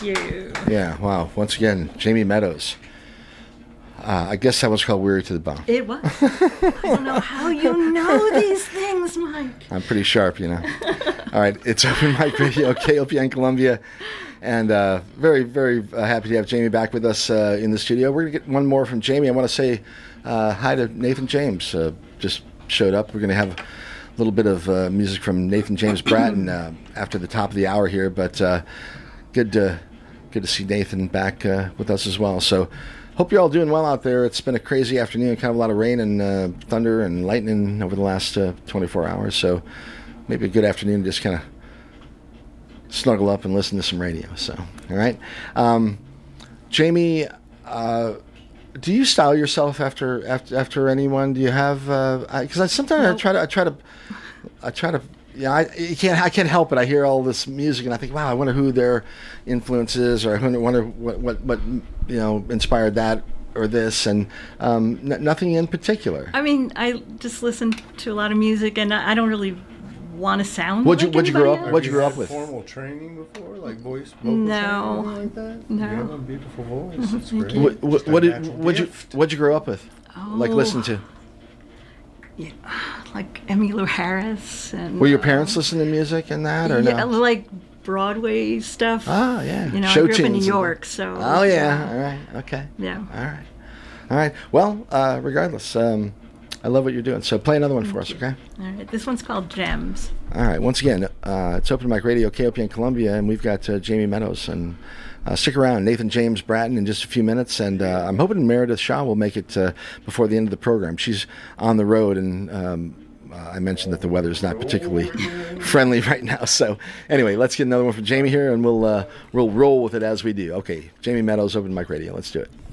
you. Yeah, wow. Once again, Jamie Meadows. I guess that was called Weary to the Bone. It was. I don't know how you know these things, Mike. I'm pretty sharp, you know. All right, it's Open Mic Radio, KOPN Columbia, and very, very happy to have Jamie back with us in the studio. We're going to get one more from Jamie. I want to say hi to Nathan James. Just showed up. We're going to have a little bit of music from Nathan James Bratton after the top of the hour here, but good to see Nathan back with us as well. So hope you're all doing well out there. It's been a crazy afternoon, kind of a lot of rain and thunder and lightning over the last 24 hours. So maybe a good afternoon to just kind of snuggle up and listen to some radio. So, all right. Jamie, do you style yourself after anyone? Do you have? Because sometimes No. I try to. Yeah, I can't help it. I hear all this music and I think, wow, I wonder who their influence is, or I wonder what inspired that or this, and nothing in particular. I mean, I just listen to a lot of music, and I don't really want to sound. What'd you grow up? else. What'd you grow up with? Formal training before, like vocal No. training like that? No. You have a beautiful voice. It's Thank great. you. What'd you grow up with? Like listen to? Yeah, like Emmylou Harris and. Were your parents listening to music and that, or yeah, no? like Broadway stuff. Oh yeah, You know, show I grew up in New tunes. York, so. Oh yeah, all right, okay. Yeah. All right. Well, regardless, I love what you're doing. So play another one for us, okay? All right, this one's called Gems. All right. Once again, it's Open Mic Radio, KOPN Columbia, and we've got Jamie Meadows. And stick around, Nathan James Bratton in just a few minutes. And I'm hoping Meredith Shaw will make it before the end of the program. She's on the road, and I mentioned that the weather's not particularly friendly right now. So anyway, let's get another one from Jamie here, and we'll roll with it as we do. Okay, Jamie Meadows, Open Mic Radio. Let's do it.